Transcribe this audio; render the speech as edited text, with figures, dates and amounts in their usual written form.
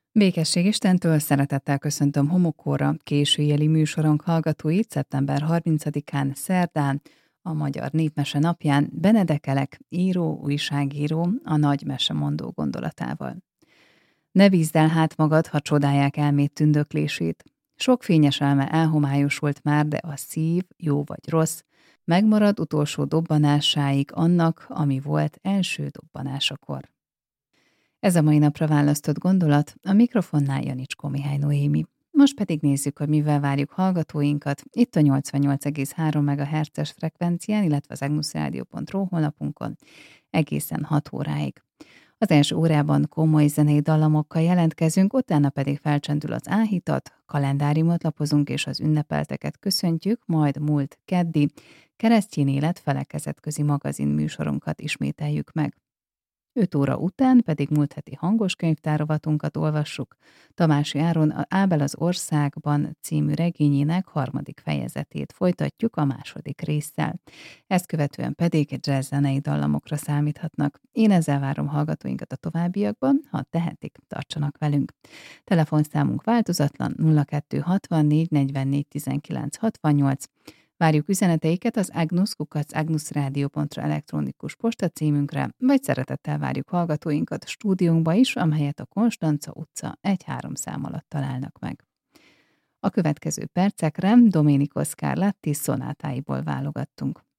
Békesség Istentől szeretettel köszöntöm Homokóra későjeli műsorunk hallgatóit szeptember 30-án szerdán, a Magyar Népmese napján Benedek Elek, író, újságíró a nagy mesemondó gondolatával. Ne bízd el hát magad, ha csodálják elmét tündöklését. Sok fényes elme elhomályosult már, de a szív, jó vagy rossz, megmarad utolsó dobbanásáig annak, ami volt első dobbanásakor. Ez a mai napra választott gondolat, a mikrofonnál Janicskó Mihály Noémi. Most pedig nézzük, hogy mivel várjuk hallgatóinkat itt a 88,3 MHz-es frekvencián, illetve az agmusradio.ru honlapunkon egészen 6 óráig. Az első órában komoly zenei dallamokkal jelentkezünk, utána pedig felcsendül az áhítat, kalendáriumot lapozunk és az ünnepelteket köszöntjük, majd múlt keddi keresztény élet felekezetközi magazin műsorunkat ismételjük meg. 5 óra után pedig múlt heti hangos könyvtárovatunkat olvassuk. Tamási Áron Ábel az országban című regényének 3. fejezetét folytatjuk a 2. résszel. Ezt követően pedig jazz zenei dallamokra számíthatnak. Én ezzel várom hallgatóinkat a továbbiakban, ha tehetik, tartsanak velünk. Telefonszámunk változatlan 0264 44 19 68. Várjuk üzeneteiket az agnus@agnusradio.ru elektronikus postacímünkre, vagy szeretettel várjuk hallgatóinkat stúdiónkba is, amelyet a Konstanca utca 1-3 szám alatt találnak meg. A következő percekre Domenico Scarlatti szonátáiból válogattunk.